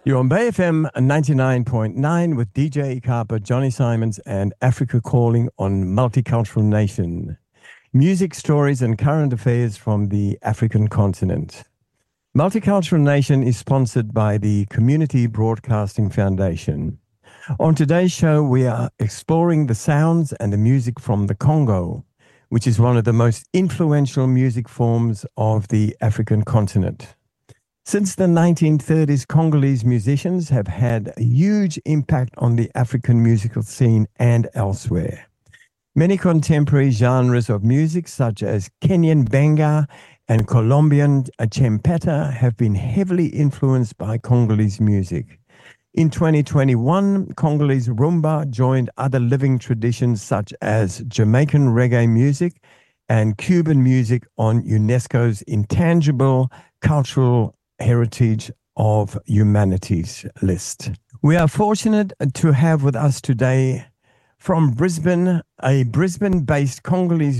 You're on Bay FM 99.9 with DJ Carper, Johnny Simons, and Africa Calling on Multicultural Nation. Music, stories, and current affairs from the African continent. Multicultural Nation is sponsored by the Community Broadcasting Foundation. On today's show, we are exploring the sounds and the music from the Congo, which is one of the most influential music forms of the African continent. Since the 1930s, Congolese musicians have had a huge impact on the African musical scene and elsewhere. Many contemporary genres of music, such as Kenyan benga and Colombian champeta, have been heavily influenced by Congolese music. In 2021, Congolese rumba joined other living traditions such as Jamaican reggae music and Cuban music on UNESCO's Intangible Cultural Heritage of Humanities list. We are fortunate to have with us today from Brisbane, a Brisbane-based Congolese